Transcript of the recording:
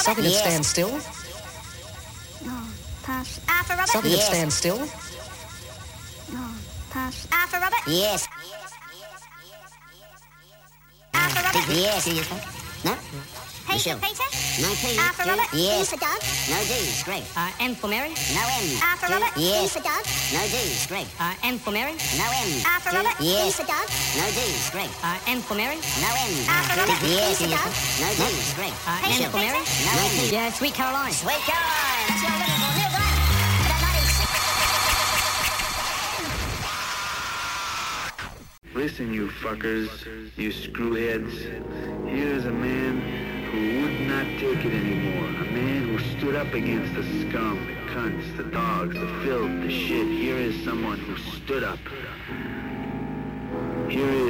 Something that stands still. No, pass. A for Robert. Something that stands still. No, pass. A for Robert. Yes. A for Robert. Yes. No? P for Michelle. Peter. No P. A for Robert. Yes. D for Doug. No D. Greg. M for Mary. No M. A for Robert. D Yes. for Doug. No D. Greg. M for Mary. No M. A for Robert. D Yes. for Doug. No D. Greg. M for Mary. No M. A for Robert. D Yes. for Doug. No D. Greg. M for Mary. No M. Yeah, Sweet Caroline. Sweet Caroline. That's what I'm looking for. Neil Grant. That 96. Listen, you fuckers, you screwheads. Here's a man who would not take it anymore. A man who stood up against the scum, the cunts, the dogs, the filth, the shit. Here is someone who stood up. Here is